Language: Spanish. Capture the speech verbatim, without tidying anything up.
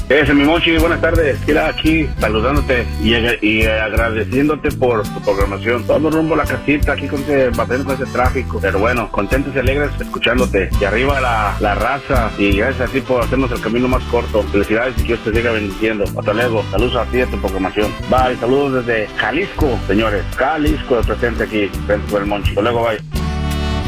Ese mi Monchi, buenas tardes. Mira, aquí saludándote y, y agradeciéndote por tu programación. Todo rumbo a la casita, aquí con ese, batallando con ese tráfico. Pero bueno, contentos y alegres escuchándote. Y arriba la, la raza. Y gracias a ti por hacernos el camino más corto. Felicidades y que Dios te siga bendiciendo. Hasta luego. Saludos a ti y a tu programación. Bye. Saludos desde Jalisco, señores. Jalisco, de presente aquí. Frente con el Monchi. Hasta luego, bye.